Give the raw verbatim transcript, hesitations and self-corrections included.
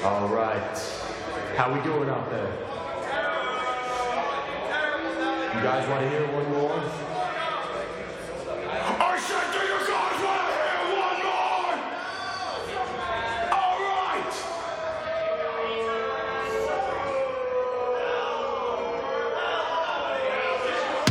All right. How we doing out there? You guys want to hear one more?